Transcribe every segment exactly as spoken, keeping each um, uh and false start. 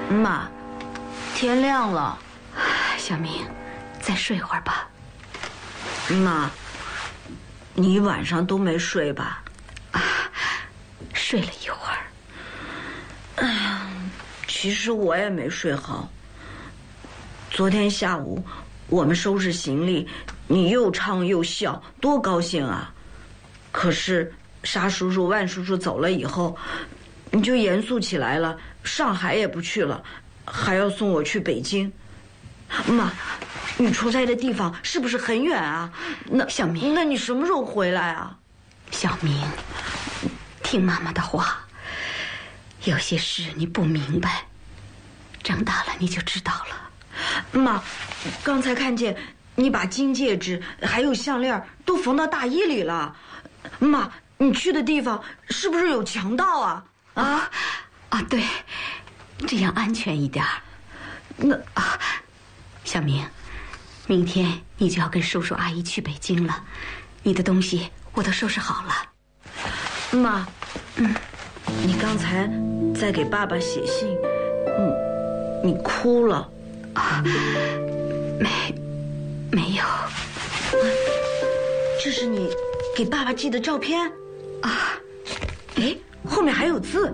妈，天亮了。 小明，再睡会儿吧。 妈，你晚上都没睡吧？ 啊，睡了一会儿。 哎呀，其实我也没睡好。昨天下午我们收拾行李，你又唱又笑，多高兴啊！可是沙叔叔、万叔叔走了以后，你就严肃起来了，上海也不去了，还要送我去北京。妈，你出差的地方是不是很远啊？那小明， 那你什么时候回来啊？ 小明，听妈妈的话，有些事你不明白，长大了你就知道了。 妈，刚才看见你把金戒指还有项链都缝到大衣里了。妈，你去的地方是不是有强盗啊？ 啊啊，对，这样安全一点。 那啊，小明，明天你就要跟叔叔阿姨去北京了，你的东西我都收拾好了。 妈，嗯，你刚才在给爸爸写信，你你哭了啊？没，没有。 这是你给爸爸寄的照片啊？ 哎，后面还有字。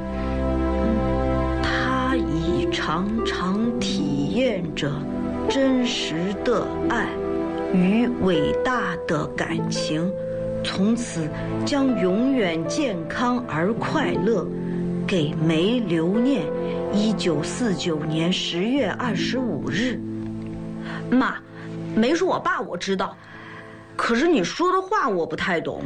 他已常常体验着真实的爱与伟大的感情，从此将永远健康而快乐。给梅留念，一九四九年十月二十五日。妈，梅是我爸，我知道，可是你说的话我不太懂。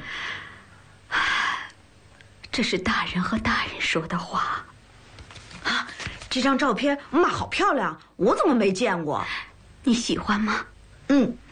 这是大人和大人说的话。 啊，这张照片，妈好漂亮，我怎么没见过？ 你喜欢吗？ 嗯，